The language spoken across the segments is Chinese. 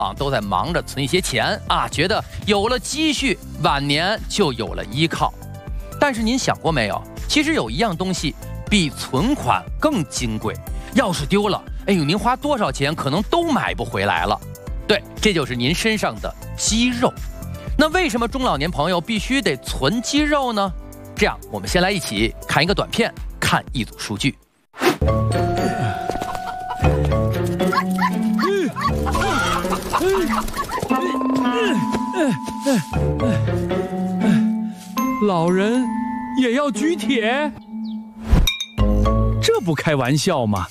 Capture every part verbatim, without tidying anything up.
啊，都在忙着存一些钱啊，觉得有了积蓄，晚年就有了依靠。但是您想过没有？其实有一样东西比存款更金贵，要是丢了，哎呦，您花多少钱可能都买不回来了。对，这就是您身上的肌肉。那为什么中老年朋友必须得存肌肉呢？这样，我们先来一起看一个短片，看一组数据。 老人也要举铁？这不开玩笑吗？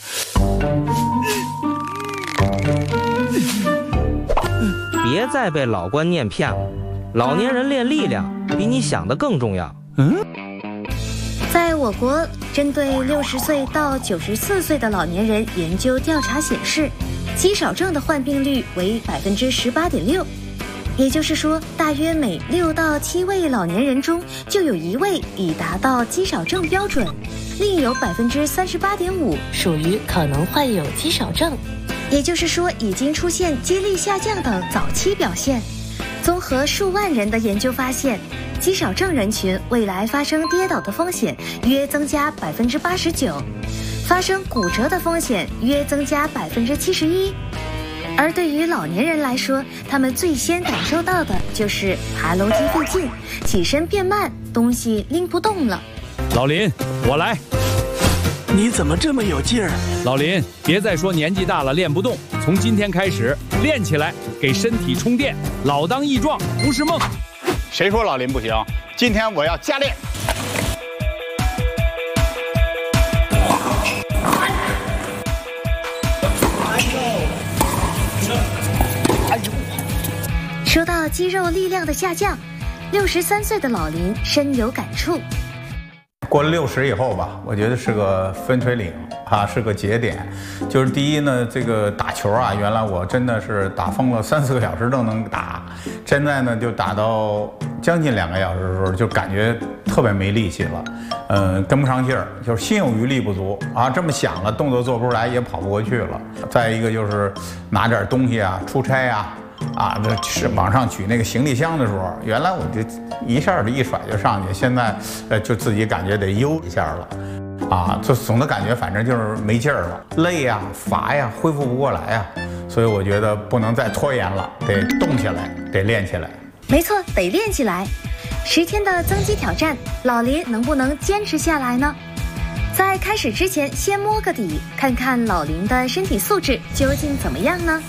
别再被老观念骗了，老年人练力量比你想的更重要。 嗯， 在我国，针对六十岁到九十四岁的老年人研究调查显示，肌少症的患病率为百分之十八点六。也就是说，大约每六到七位老年人中就有一位已达到肌少症标准，另有百分之三十八点五属于可能患有肌少症，也就是说已经出现肌力下降等早期表现。综合数万人的研究发现，肌少症人群未来发生跌倒的风险约增加百分之八十九，发生骨折的风险约增加百分之七十一。而对于老年人来说，他们最先感受到的就是爬楼梯费劲，起身变慢，东西拎不动了。 老林，我来。 你怎么这么有劲儿？ 老林，别再说年纪大了练不动，从今天开始练起来，给身体充电。老当益壮不是梦。 谁说老林不行？今天我要加练。 说到肌肉力量的下降，六十三岁的老林深有感触。 过了六十以后吧，我觉得是个分水岭啊，是个节点。就是第一呢，这个打球啊，原来我真的是打疯了三四个小时都能打，现在呢就打到将近两个小时的时候，就感觉特别没力气了，嗯，跟不上劲儿，就是心有余力不足啊。这么想了，动作做不出来，也跑不过去了。再一个就是拿点东西啊，出差啊。啊，这是往上举那个行李箱的时候，原来我就一下就一甩就上去，现在呃就自己感觉得悠一下了，啊，就总的感觉反正就是没劲儿了，累呀、乏呀，恢复不过来呀，所以我觉得不能再拖延了，得动起来，得练起来。 没错，得练起来。十天的增肌挑战，老林能不能坚持下来呢？在开始之前，先摸个底，看看老林的身体素质究竟怎么样呢？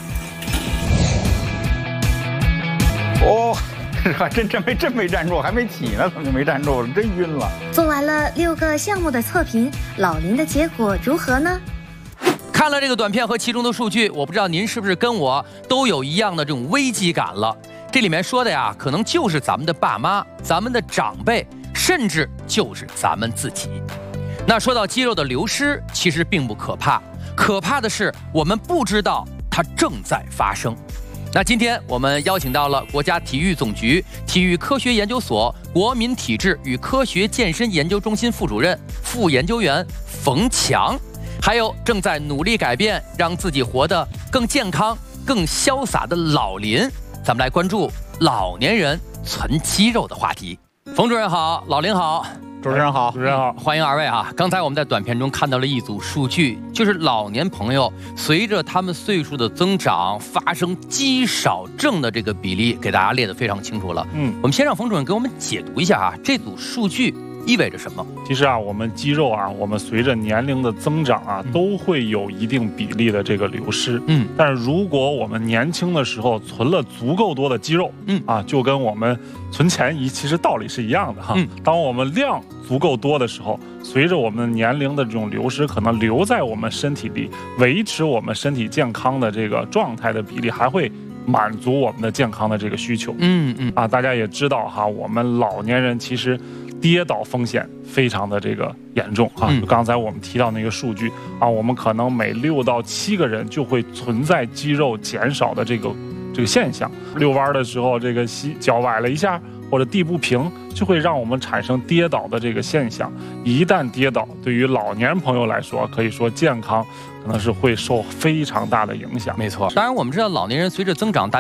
哦，还真真没真没站住，还没起呢，怎么就没站住了？真晕了。 做完了六个项目的测评，老林的结果如何呢？ 看了这个短片和其中的数据，我不知道您是不是跟我都有一样的这种危机感了。这里面说的呀，可能就是咱们的爸妈、咱们的长辈，甚至就是咱们自己。那说到肌肉的流失，其实并不可怕，可怕的是我们不知道它正在发生。那今天我们邀请到了国家体育总局体育科学研究所国民体质与科学健身研究中心副主任、副研究员冯强，还有正在努力改变，让自己活得更健康、更潇洒的老林。咱们来关注老年人存肌肉的话题。冯主任好，老林好。 主持人好， 主持人好， 欢迎二位啊！刚才我们在短片中看到了一组数据，就是老年朋友随着他们岁数的增长，发生肌少症的这个比例，给大家列得非常清楚了。嗯，我们先让冯主任给我们解读一下啊，这组数据意味着什么？ 其实啊，我们肌肉啊，我们随着年龄的增长啊，都会有一定比例的这个流失。嗯，但是如果我们年轻的时候存了足够多的肌肉，嗯啊，就跟我们存钱一其实道理是一样的哈。嗯，当我们量足够多的时候，随着我们年龄的这种流失，可能留在我们身体里，维持我们身体健康的这个状态的比例还会满足我们的健康的这个需求。嗯嗯啊，大家也知道哈，我们老年人其实跌倒风险非常的这个严重啊。嗯、刚才我们提到那个数据啊，我们可能每六到七个人就会存在肌肉减少的这个这个现象。遛弯的时候，这个膝脚崴了一下， 或者地不平，就会让我们产生跌倒的这个现象。一旦跌倒，对于老年朋友来说，可以说健康可能是会受非常大的影响。 没错，当然我们知道老年人随着增长，大